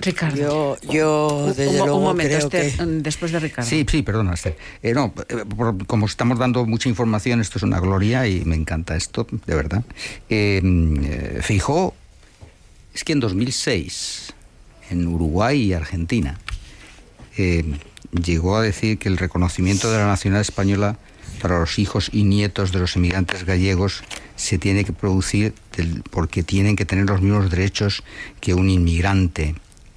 Ricardo. Yo desde luego un momento, creo Esther, que... después de Ricardo. Sí, perdona, Esther. Como estamos dando mucha información, esto es una gloria y me encanta esto, de verdad. Feijóo, es que en 2006, en Uruguay y Argentina, llegó a decir que el reconocimiento de la nacionalidad española para los hijos y nietos de los emigrantes gallegos se tiene que producir porque tienen que tener los mismos derechos que un inmigrante.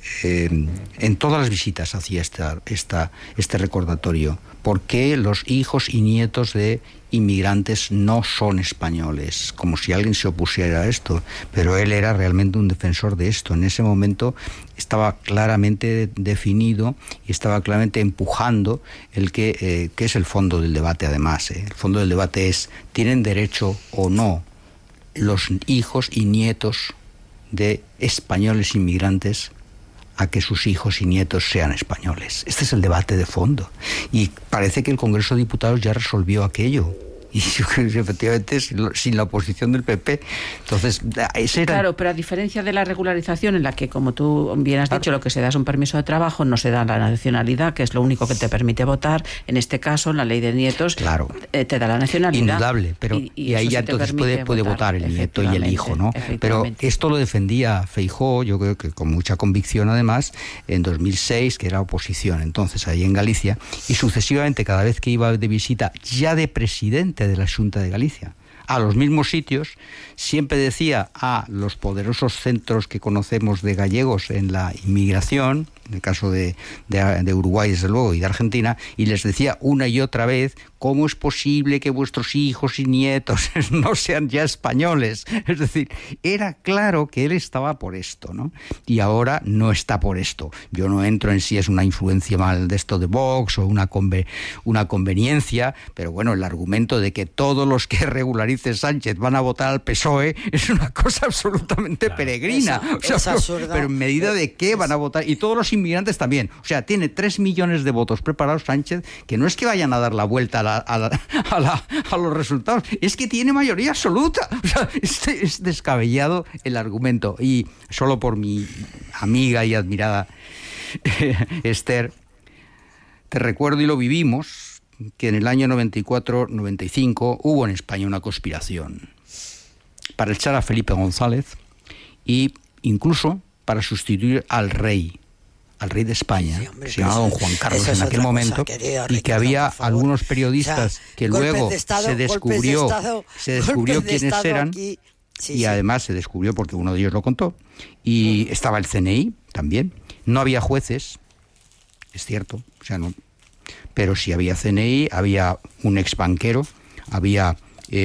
En todas las visitas hacía este recordatorio. ¿Por qué los hijos y nietos de inmigrantes no son españoles? Como si alguien se opusiera a esto. Pero él era realmente un defensor de esto. En ese momento estaba claramente definido y estaba claramente empujando que es el fondo del debate, además. El fondo del debate es: ¿tienen derecho o no los hijos y nietos de españoles inmigrantes a que sus hijos y nietos sean españoles? Este es el debate de fondo. Y parece que el Congreso de Diputados ya resolvió aquello. Y yo creo que efectivamente sin la oposición del PP. Entonces, ese era... Claro, pero a diferencia de la regularización, en la que, como tú bien has dicho, lo que se da es un permiso de trabajo, no se da la nacionalidad, que es lo único que te permite votar. En este caso, la ley de nietos te da la nacionalidad. Indudable, pero y ahí ya entonces puede votar el nieto y el hijo, ¿no? Pero esto lo defendía Feijóo, yo creo que con mucha convicción, además, en 2006, que era oposición entonces ahí en Galicia, y sucesivamente cada vez que iba de visita, ya de presidente de la Xunta de Galicia, a los mismos sitios, siempre decía a los poderosos centros que conocemos de gallegos en la inmigración, en el caso de Uruguay, desde luego, y de Argentina, y les decía una y otra vez: ¿cómo es posible que vuestros hijos y nietos no sean ya españoles? Es decir, era claro que él estaba por esto, ¿no? Y ahora no está por esto. Yo no entro en si es una influencia mal de esto de Vox o una conveniencia, pero bueno, el argumento de que todos los que regularice Sánchez van a votar al PSOE es una cosa absolutamente peregrina. Es absurda. Pero en medida de qué van a votar, y todos los inmigrantes también. O sea, tiene 3 millones de votos preparados Sánchez, que no es que vayan a dar la vuelta a los resultados, es que tiene mayoría absoluta. O sea, es descabellado el argumento. Y solo por mi amiga y admirada Esther, te recuerdo, y lo vivimos, que en el año 94-95 hubo en España una conspiración para echar a Felipe González e incluso para sustituir al rey de España, sí, hombre, se llamaba don Juan Carlos en aquel momento, y que había algunos periodistas que luego se descubrió quiénes eran, y además se descubrió porque uno de ellos lo contó, y estaba el CNI también. No había jueces, es cierto, o sea, no, pero sí había CNI, había un exbanquero, había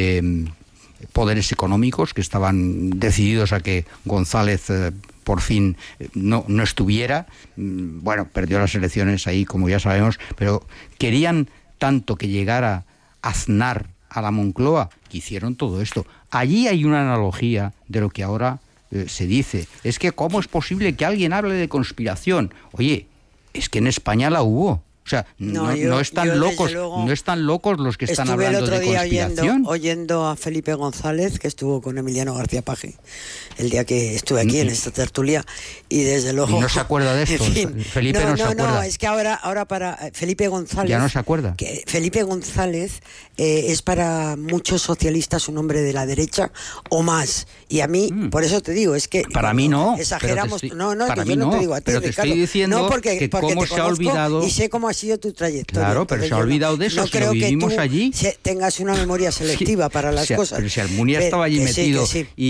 poderes económicos que estaban decididos a que González por fin no estuviera. Bueno, perdió las elecciones ahí, como ya sabemos, pero querían tanto que llegara Aznar a la Moncloa que hicieron todo esto. Allí hay una analogía de lo que ahora se dice. Es que ¿cómo es posible que alguien hable de conspiración? Oye, es que en España la hubo. O sea, no están locos los que están hablando de conspiración. Estuve el otro día oyendo a Felipe González, que estuvo con Emiliano García Paje el día que estuve aquí en esta tertulia, y desde luego... ¿Y no se acuerda de esto? En fin, Felipe no se acuerda. No, es que ahora para Felipe González... ¿Ya no se acuerda? Que Felipe González es para muchos socialistas un hombre de la derecha o más. Y a mí, por eso te digo, es que... Para mí no. Exageramos. No, para yo mí no te digo a ti, pero te Ricardo. estoy diciendo que cómo se ha olvidado... Y sé cómo ha sido tu trayectoria. Claro, pero se ha olvidado de eso, no si lo vivimos allí. Tengas una memoria selectiva para las cosas. Pero si Almunia estaba allí metido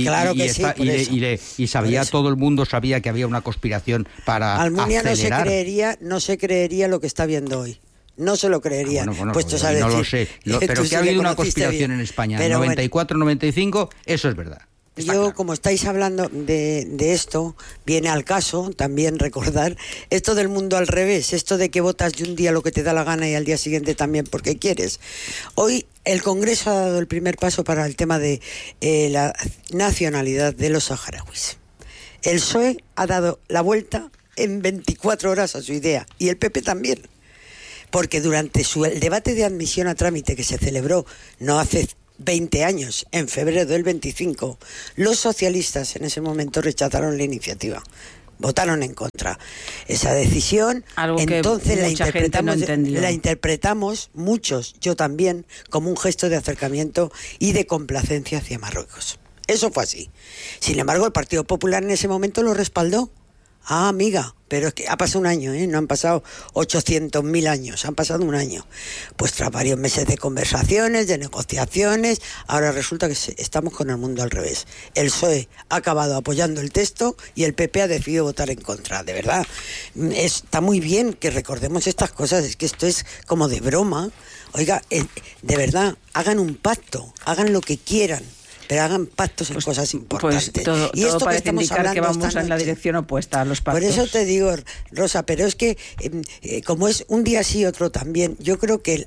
y sabía, todo el mundo sabía que había una conspiración para Almunia acelerar. no se creería lo que está viendo hoy. No se lo creería. Bueno, no lo sé. Pero que ha habido una conspiración en España. 94-95, eso es verdad. Claro. Como estáis hablando de esto, viene al caso también recordar esto del mundo al revés, esto de que votas de un día lo que te da la gana y al día siguiente también porque quieres. Hoy el Congreso ha dado el primer paso para el tema de la nacionalidad de los saharauis. El PSOE ha dado la vuelta en 24 horas a su idea, y el PP también. Porque durante el debate de admisión a trámite que se celebró no hace 20 años, en febrero del 25, los socialistas en ese momento rechazaron la iniciativa, votaron en contra. contra esa decisión. Algo entonces que mucha gente no entendió. La interpretamos, muchos, yo también, como un gesto de acercamiento y de complacencia hacia Marruecos. Eso fue así. Sin embargo, el Partido Popular en ese momento lo respaldó. Ah, amiga, pero es que ha pasado un año, no han pasado 800.000 años, han pasado un año. Pues tras varios meses de conversaciones, de negociaciones, ahora resulta que estamos con el mundo al revés. El PSOE ha acabado apoyando el texto y el PP ha decidido votar en contra. De verdad, está muy bien que recordemos estas cosas, es que esto es como de broma. Oiga, de verdad, hagan un pacto, hagan lo que quieran, pero hagan pactos en cosas importantes. Pues todo parece indicar que vamos en la dirección opuesta a los pactos. Por eso te digo, Rosa, pero es que como es un día sí, otro también, yo creo que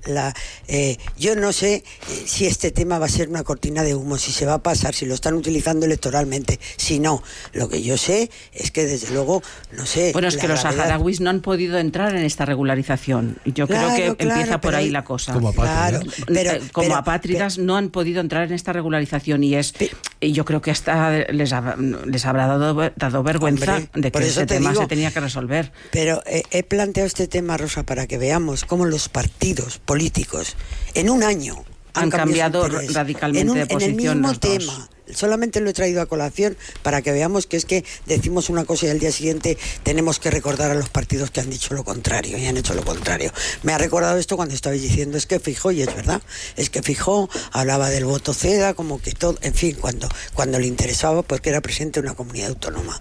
yo no sé si este tema va a ser una cortina de humo, si se va a pasar, si lo están utilizando electoralmente, si no. Lo que yo sé es que desde luego, no sé... Bueno, es que los saharauis no han podido entrar en esta regularización. Yo creo que empieza por ahí la cosa. Como apátridas. Como apátridas no han podido entrar en esta regularización y yo creo que hasta les habrá dado vergüenza, hombre, de que ese tema se tenía que resolver. Pero he planteado este tema, Rosa, para que veamos cómo los partidos políticos en un año han cambiado radicalmente de posición. En el mismo tema. Solamente lo he traído a colación para que veamos que es que decimos una cosa y al día siguiente tenemos que recordar a los partidos que han dicho lo contrario y han hecho lo contrario. Me ha recordado esto cuando estabais diciendo, es que Feijóo, y es verdad, es que Feijóo hablaba del voto CEDA, como que todo, en fin, cuando le interesaba porque era presidente de una comunidad autónoma.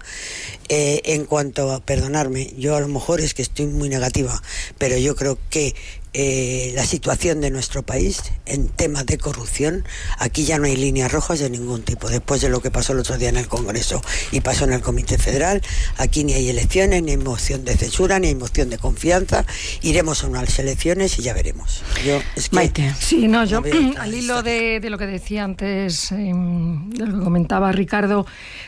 En cuanto a, perdonarme, yo a lo mejor es que estoy muy negativa, pero yo creo que la situación de nuestro país en temas de corrupción, aquí ya no hay líneas rojas de ningún tipo. Después de lo que pasó el otro día en el Congreso y pasó en el Comité Federal, aquí ni hay elecciones, ni hay moción de censura, ni hay moción de confianza. Iremos a unas elecciones y ya veremos. Maite. Sí, no, yo al hilo de lo que decía antes, de lo que comentaba Ricardo,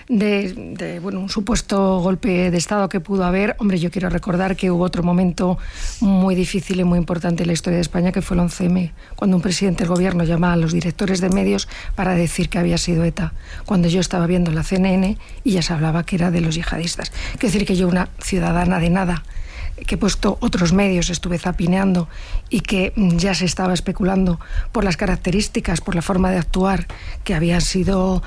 de un supuesto golpe de Estado que pudo haber, hombre, yo quiero recordar que hubo otro momento muy difícil y muy importante en la historia de España, que fue el 11M, cuando un presidente del gobierno llamaba a los directores de medios para decir que había sido ETA, cuando yo estaba viendo la CNN y ya se hablaba que era de los yihadistas. Quiero decir que yo, una ciudadana de nada, que he puesto otros medios, estuve zapineando y que ya se estaba especulando por las características, por la forma de actuar, que había sido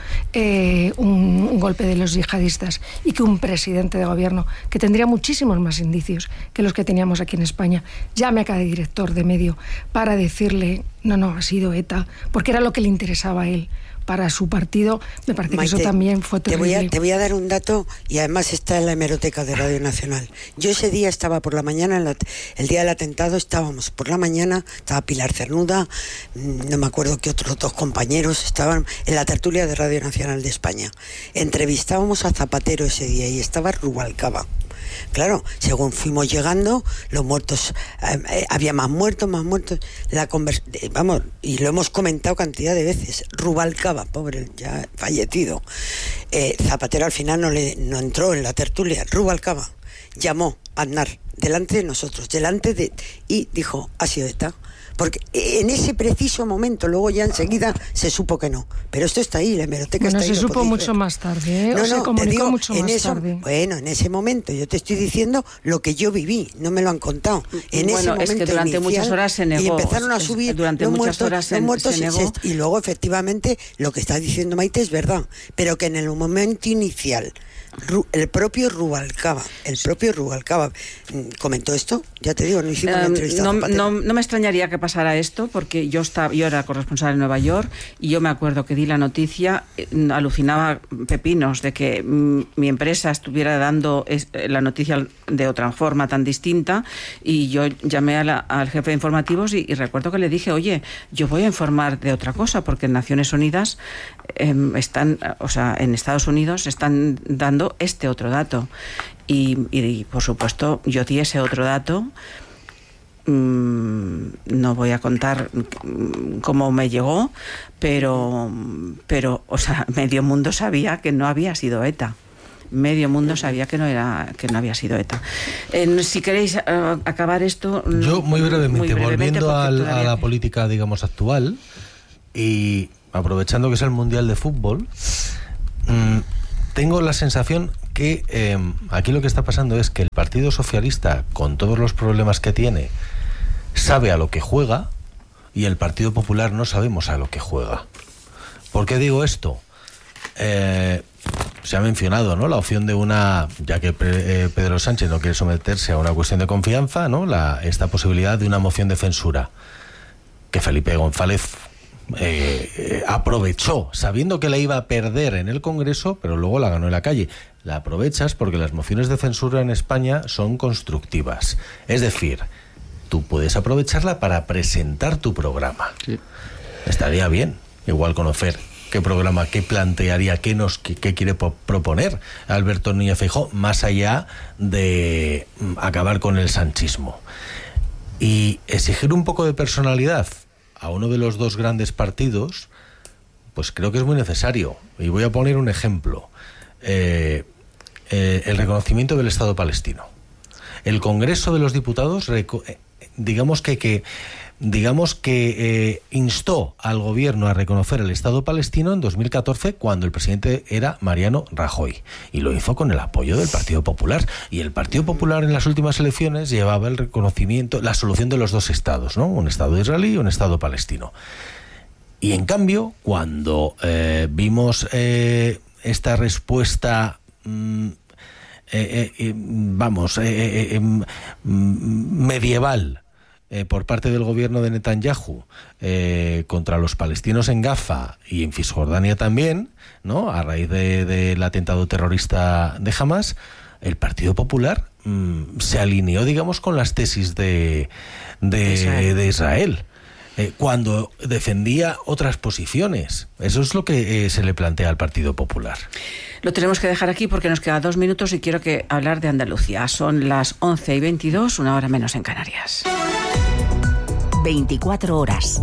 un golpe de los yihadistas, y que un presidente de gobierno, que tendría muchísimos más indicios que los que teníamos aquí en España, llame a cada director de medio para decirle, no, ha sido ETA, porque era lo que le interesaba a él. Para su partido, me parece, Maite, que eso también fue terrible. Te voy a dar un dato, y además está en la hemeroteca de Radio Nacional. Yo ese día estaba por la mañana, el día del atentado, estábamos por la mañana, estaba Pilar Cernuda, no me acuerdo qué otros dos compañeros estaban en la tertulia de Radio Nacional de España. Entrevistábamos a Zapatero ese día y estaba Rubalcaba. Claro, según fuimos llegando, los muertos, había más muertos, y lo hemos comentado cantidad de veces. Rubalcaba, pobre, ya fallecido. Zapatero al final no entró en la tertulia. Rubalcaba llamó a Aznar delante de nosotros, y dijo, ha sido ETA. Porque en ese preciso momento, luego ya enseguida se supo que no. Pero esto está ahí, la hemeroteca está ahí. Se supo mucho más tarde, se comunicó mucho más tarde. Bueno, en ese momento, yo te estoy diciendo lo que yo viví, no me lo han contado. En ese momento es que durante inicial, muchas horas se negó. Y empezaron a subir durante los muchas horas se negó. Y luego, efectivamente, lo que está diciendo Maite es verdad. Pero que en el momento inicial, el propio Rubalcaba comentó esto, ya te digo, no hicimos una entrevista. No me extrañaría que pasara esto, porque yo era corresponsal en Nueva York y yo me acuerdo que di la noticia, alucinaba pepinos de que mi empresa estuviera dando la noticia de otra forma tan distinta, y yo llamé al jefe de informativos y recuerdo que le dije, oye, yo voy a informar de otra cosa, porque en Naciones Unidas en Estados Unidos están dando este otro dato, y por supuesto yo di ese otro dato. No voy a contar cómo me llegó, pero medio mundo sabía que no había sido ETA. Medio mundo sabía que no había sido ETA. Si queréis acabar esto... Yo muy brevemente volviendo a la política, digamos, actual, y aprovechando que es el Mundial de Fútbol, tengo la sensación que aquí lo que está pasando es que el Partido Socialista, con todos los problemas que tiene, sabe a lo que juega, y el Partido Popular no sabemos a lo que juega. ¿Por qué digo esto? Se ha mencionado, ¿no?, la opción de ya que Pedro Sánchez no quiere someterse a una cuestión de confianza, ¿no?, esta posibilidad de una moción de censura que Felipe González aprovechó, sabiendo que la iba a perder en el Congreso, pero luego la ganó en la calle. La aprovechas porque las mociones de censura en España son constructivas. Es decir, tú puedes aprovecharla para presentar tu programa. Sí. Estaría bien, igual conocer qué programa, qué plantearía, qué quiere proponer Alberto Núñez Feijóo, más allá de acabar con el sanchismo. Y exigir un poco de personalidad a uno de los dos grandes partidos, pues creo que es muy necesario. Y voy a poner un ejemplo. El reconocimiento del Estado palestino. El Congreso de los Diputados, digamos que instó al gobierno a reconocer el Estado palestino en 2014, cuando el presidente era Mariano Rajoy, y lo hizo con el apoyo del Partido Popular. Y el Partido Popular en las últimas elecciones llevaba el reconocimiento, la solución de los dos estados, ¿no?, un Estado israelí y un Estado palestino. Y en cambio, cuando vimos esta respuesta medieval por parte del gobierno de Netanyahu contra los palestinos en Gaza y en Cisjordania también, ¿no?, a raíz del atentado terrorista de Hamas, el Partido Popular se alineó, digamos, con las tesis de Israel. Cuando defendía otras posiciones. Eso es lo que se le plantea al Partido Popular. Lo tenemos que dejar aquí porque nos quedan 2 minutos y quiero hablar de Andalucía. Son las 11:22, 1 hora menos en Canarias. 24 horas.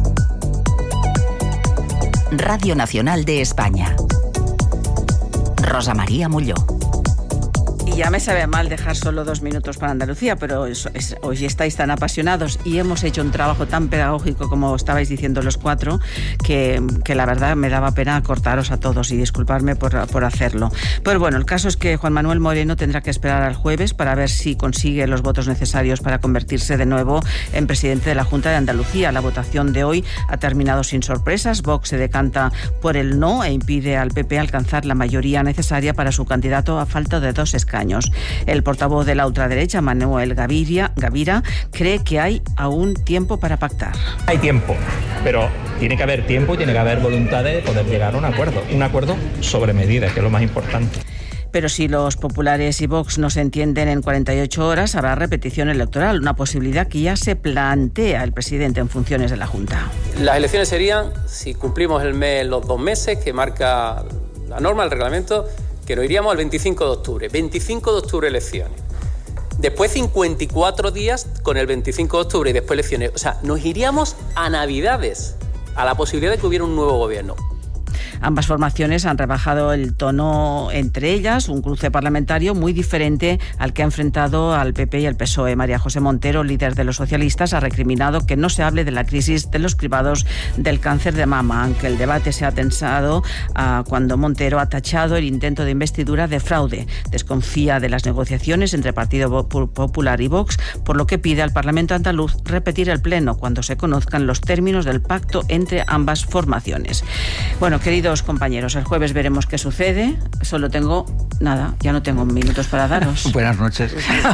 Radio Nacional de España. Rosa María Molló. Y ya me sabe mal dejar solo 2 minutos para Andalucía, pero hoy estáis tan apasionados y hemos hecho un trabajo tan pedagógico como estabais diciendo los 4, que la verdad me daba pena cortaros a todos y disculparme por hacerlo. Pero bueno, el caso es que Juan Manuel Moreno tendrá que esperar al jueves para ver si consigue los votos necesarios para convertirse de nuevo en presidente de la Junta de Andalucía. La votación de hoy ha terminado sin sorpresas. Vox se decanta por el no e impide al PP alcanzar la mayoría necesaria para su candidato a falta de 2 escaños. El portavoz de la ultraderecha, Manuel Gavira, cree que hay aún tiempo para pactar. Hay tiempo, pero tiene que haber tiempo y tiene que haber voluntad de poder llegar a un acuerdo sobre medidas, que es lo más importante. Pero si los populares y Vox no se entienden en 48 horas, habrá repetición electoral, una posibilidad que ya se plantea el presidente en funciones de la Junta. Las elecciones serían, si cumplimos los 2 meses que marca la norma, el reglamento, que nos iríamos al 25 de octubre. 25 de octubre elecciones. Después 54 días con el 25 de octubre y después elecciones. O sea, nos iríamos a Navidades, a la posibilidad de que hubiera un nuevo gobierno. Ambas formaciones han rebajado el tono entre ellas, un cruce parlamentario muy diferente al que ha enfrentado al PP y al PSOE. María José Montero, líder de los socialistas, ha recriminado que no se hable de la crisis de los cribados del cáncer de mama, aunque el debate se ha tensado cuando Montero ha tachado el intento de investidura de fraude. Desconfía de las negociaciones entre Partido Popular y Vox, por lo que pide al Parlamento andaluz repetir el pleno cuando se conozcan los términos del pacto entre ambas formaciones. Bueno, queridos compañeros, el jueves veremos qué sucede. Solo tengo ya no tengo minutos para daros. Buenas noches.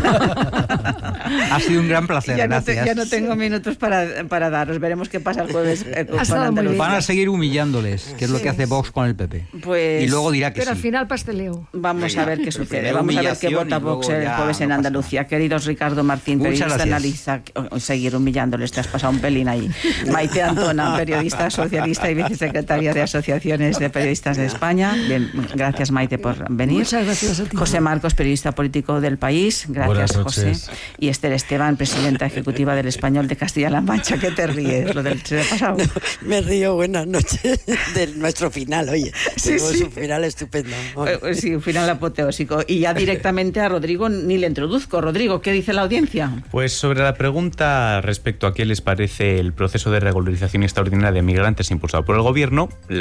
Ha sido un gran placer, gracias. Ya no tengo minutos para daros. Veremos qué pasa el jueves con Andalucía. Van a seguir humillándoles, que es lo que hace Vox con el PP. Pues, y luego dirá que pero sí. al final pasteleo. Vamos a ver qué sucede. Vamos a ver qué vota Vox el jueves en Andalucía. Queridos Ricardo Martín, periodista analista, seguir humillándoles. Te has pasado un pelín ahí. Maite Antona, periodista socialista y vicesecretaria de Asociaciones de Periodistas de España. Bien, gracias, Maite, por venir. Muchas gracias a ti. José Marcos, periodista político del País. Gracias, José. Y Esther Esteban, presidenta ejecutiva del Español de Castilla-La Mancha. ¿Qué te ríes? ¿Lo del pasado? No, me río, buenas noches, de nuestro final, oye. Sí. Un final estupendo. Sí, un final apoteósico. Y ya directamente a Rodrigo ni le introduzco. Rodrigo, ¿qué dice la audiencia? Pues sobre la pregunta respecto a qué les parece el proceso de regularización extraordinaria de migrantes impulsado por el Gobierno, la mayoría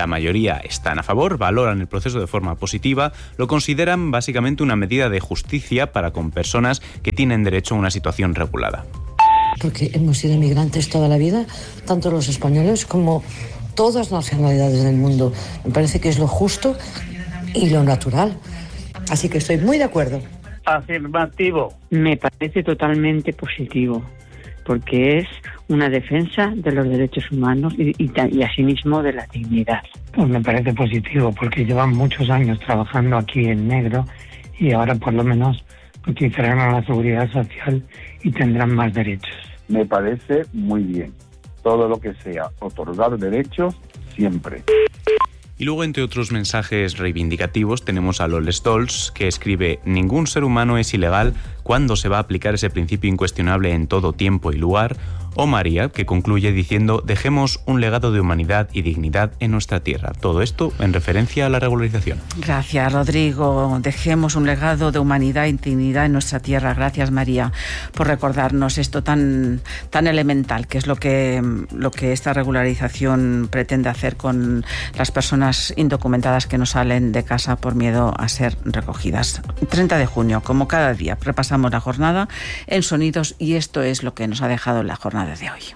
mayoría están a favor, valoran el proceso de forma positiva, lo consideran básicamente una medida de justicia para con personas que tienen derecho a una situación regulada. Porque hemos sido inmigrantes toda la vida, tanto los españoles como todas las nacionalidades del mundo. Me parece que es lo justo y lo natural. Así que estoy muy de acuerdo. Afirmativo. Me parece totalmente positivo, porque es una defensa de los derechos humanos y asimismo de la dignidad. Pues me parece positivo, porque llevan muchos años trabajando aquí en negro y ahora por lo menos utilizarán a la seguridad social y tendrán más derechos. Me parece muy bien. Todo lo que sea otorgar derechos, siempre. Y luego, entre otros mensajes reivindicativos, tenemos a Lole Stolz, que escribe: ningún ser humano es ilegal. ¿Cuándo se va a aplicar ese principio incuestionable en todo tiempo y lugar? O María, que concluye diciendo: dejemos un legado de humanidad y dignidad en nuestra tierra. Todo esto en referencia a la regularización. Gracias, Rodrigo. Dejemos un legado de humanidad y dignidad en nuestra tierra. Gracias, María, por recordarnos esto tan elemental, que es lo que esta regularización pretende hacer con las personas indocumentadas que no salen de casa por miedo a ser recogidas. 30 de junio, como cada día, repasamos la jornada en Sonidos, y esto es lo que nos ha dejado la jornada de hoy.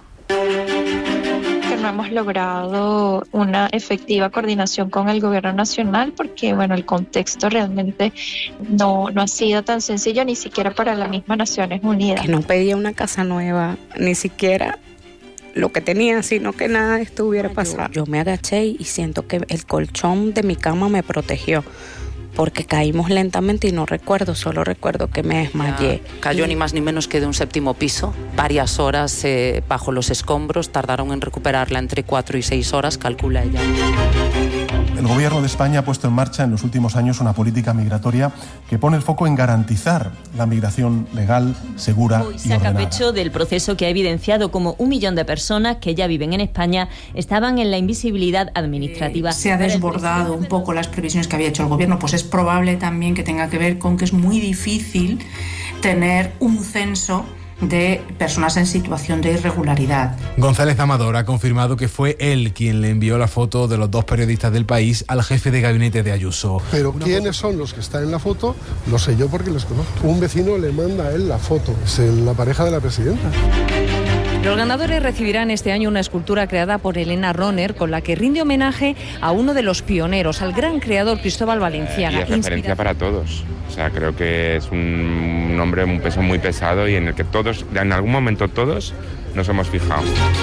Que no hemos logrado una efectiva coordinación con el gobierno nacional porque, bueno, el contexto realmente no ha sido tan sencillo, ni siquiera para las mismas Naciones Unidas. Que no pedía una casa nueva, ni siquiera lo que tenía, sino que nada de esto hubiera pasado. Yo me agaché y siento que el colchón de mi cama me protegió, porque caímos lentamente y no recuerdo, solo recuerdo que me desmayé. Cayó ni más ni menos que de un 7º piso, varias horas bajo los escombros, tardaron en recuperarla entre 4 y 6 horas, calcula ella. El Gobierno de España ha puesto en marcha en los últimos años una política migratoria que pone el foco en garantizar la migración legal, segura y ordenada. Hoy saca pecho del proceso que ha evidenciado cómo 1 millón de personas que ya viven en España estaban en la invisibilidad administrativa. Se ha desbordado un poco las previsiones que había hecho el Gobierno, pues es probable también que tenga que ver con que es muy difícil tener un censo de personas en situación de irregularidad. González Amador ha confirmado que fue él quien le envió la foto de los 2 periodistas del País al jefe de gabinete de Ayuso. Pero ¿quiénes son los que están en la foto? Lo sé yo porque les conozco. Un vecino le manda a él la foto, es la pareja de la presidenta. Los ganadores recibirán este año una escultura creada por Elena Roner, con la que rinde homenaje a uno de los pioneros, al gran creador Cristóbal Valenciaga. Y es referencia para todos. O sea, creo que es un hombre, un peso muy pesado y en el que todos, en algún momento todos, nos hemos fijado.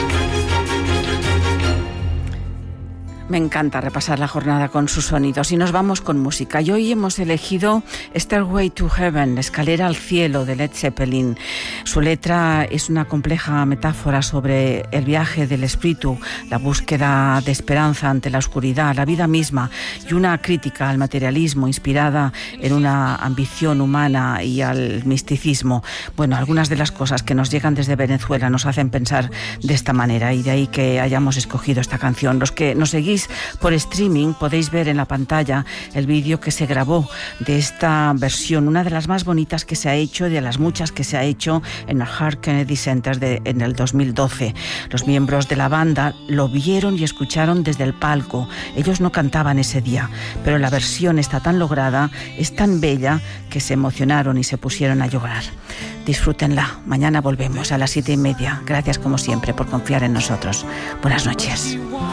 Me encanta repasar la jornada con sus sonidos y nos vamos con música. Y hoy hemos elegido Stairway to Heaven, Escalera al Cielo, de Led Zeppelin. Su letra es una compleja metáfora sobre el viaje del espíritu, la búsqueda de esperanza ante la oscuridad, la vida misma, y una crítica al materialismo inspirada en una ambición humana y al misticismo. Bueno, algunas de las cosas que nos llegan desde Venezuela nos hacen pensar de esta manera, y de ahí que hayamos escogido esta canción. Los que nos seguís por streaming podéis ver en la pantalla el vídeo que se grabó de esta versión, una de las más bonitas que se ha hecho, de las muchas que se ha hecho en el Hart Kennedy Center en el 2012. Los miembros de la banda lo vieron y escucharon desde el palco. Ellos no cantaban ese día, pero la versión está tan lograda, es tan bella, que se emocionaron y se pusieron a llorar. Disfrútenla. Mañana volvemos a las 7:30. Gracias como siempre por confiar en nosotros. Buenas noches.